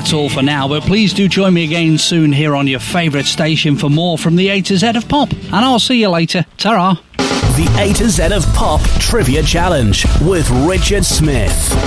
that's all for now, but please do join me again soon here on your favourite station for more from the A to Z of Pop. And I'll see you later. Ta-ra. The A to Z of Pop Trivia Challenge with Richard Smith.